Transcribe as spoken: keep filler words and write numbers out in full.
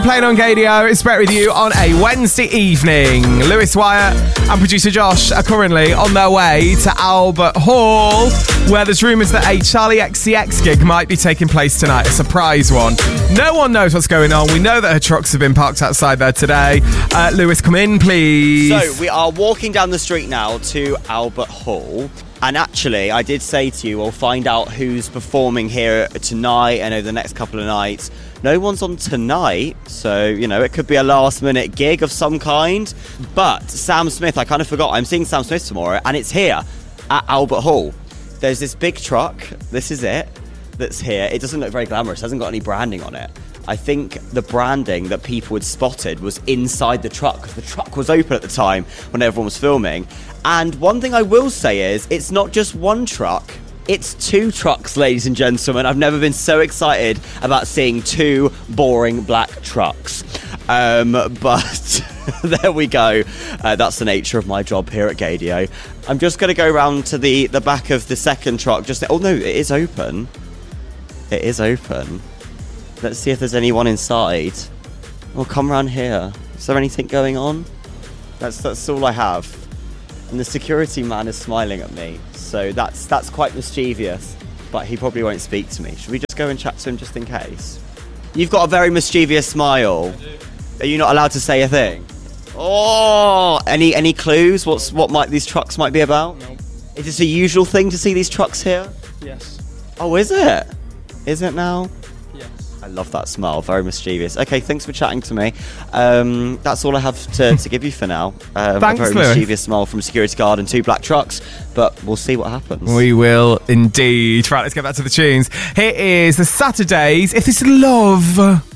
Playing on Gadio, it's Brett with you on a Wednesday evening. Lewis Wyatt and producer Josh are currently on their way to Albert Hall, where there's rumours that a Charlie X C X gig might be taking place tonight, a surprise one. No one knows what's going on. We know that her trucks have been parked outside there today. Uh, Lewis, come in, please. So, we are walking down the street now to Albert Hall. And actually, I did say to you, we'll find out who's performing here tonight and over the next couple of nights. No one's on tonight, so, you know, it could be a last-minute gig of some kind. But Sam Smith, I kind of forgot, I'm seeing Sam Smith tomorrow, and it's here at Albert Hall. There's this big truck, this is it, that's here. It doesn't look very glamorous, it hasn't got any branding on it. I think the branding that people had spotted was inside the truck, because the truck was open at the time when everyone was filming. And one thing I will say is, it's not just one truck, it's two trucks, ladies and gentlemen. I've never been so excited about seeing two boring black trucks. Um, but there we go. Uh, that's the nature of my job here at Gadio. I'm just going to go round to the, the back of the second truck. Just Oh, no, it is open. It is open. Let's see if there's anyone inside. Well, come round here. Is there anything going on? That's that's all I have. And the security man is smiling at me. So that's that's quite mischievous. But he probably won't speak to me. Should we just go and chat to him just in case? You've got a very mischievous smile. Are you not allowed to say a thing? Oh! Any any clues? What's what might these trucks might be about? No. Is this a usual thing to see these trucks here? Yes. Oh, is it? Is it now? Yes. I love that smile, very mischievous. Okay, thanks for chatting to me. Um, that's all I have to, to give you for now. Um, Thanks, a very Lewis. mischievous smile from a security guard and two black trucks, but we'll see what happens. We will indeed. Right, let's get back to the tunes. Here is the Saturdays, If It's Love.